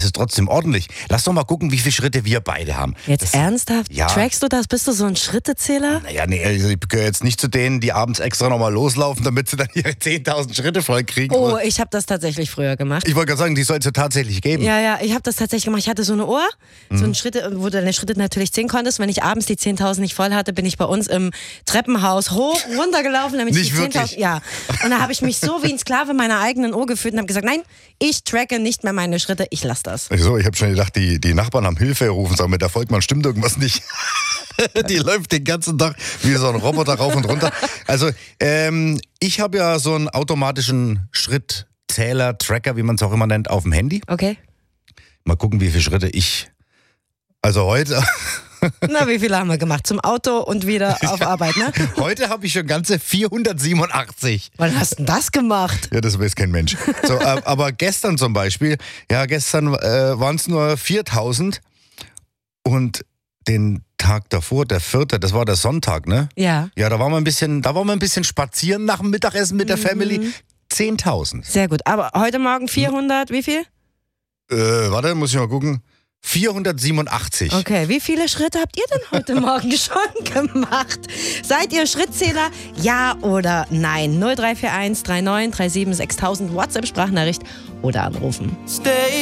ist trotzdem ordentlich. Lass doch mal gucken, wie viele Schritte wir beide haben. Jetzt ernsthaft? Ja. Trackst du das? Bist du so ein Schrittezähler? Naja, nee, also ich gehöre jetzt nicht zu denen, die abends extra nochmal loslaufen, damit sie dann ihre 10.000 Schritte voll kriegen. Oh, ich habe das tatsächlich früher gemacht. Ich wollte gerade sagen, die soll es ja tatsächlich geben. Ja, ich habe das tatsächlich gemacht. Ich hatte so eine Uhr, so einen Schritte, wo du deine Schritte natürlich zählen konntest. Wenn ich abends die 10.000 nicht voll hatte, bin ich bei uns im Treppenhaus hoch, runtergelaufen, damit ich Nicht die 10.000... wirklich? Ja. Und da habe ich mich so wie ein Sklave meiner eigenen Uhr gefühlt und habe gesagt, nein, ich tracke nicht mehr meine Schritte, ich lasse das. So, ich habe schon gedacht, die Nachbarn haben Hilfe gerufen, sagen, mit der Volkmann stimmt irgendwas nicht. Die läuft den ganzen Tag wie so ein Roboter rauf und runter. Also, ich habe ja so einen automatischen Schrittzähler, Tracker, wie man es auch immer nennt, auf dem Handy. Okay. Mal gucken, wie viele Schritte ich... Also heute... Na, wie viele haben wir gemacht? Zum Auto und wieder auf Arbeit, ne? Heute habe ich schon ganze 487. Wann hast du denn das gemacht? Ja, das weiß kein Mensch. So, aber gestern zum Beispiel, ja, gestern waren es nur 4.000 und den Tag davor, der 4., das war der Sonntag, ne? Ja. Ja, da waren wir ein bisschen spazieren nach dem Mittagessen mit der Family. 10.000. Sehr gut. Aber heute Morgen 400, wie viel? Warte, muss ich mal gucken. 487. Okay, wie viele Schritte habt ihr denn heute Morgen schon gemacht? Seid ihr Schrittzähler? Ja oder nein? 0341 39 37 6000 WhatsApp-Sprachnachricht oder anrufen. Stay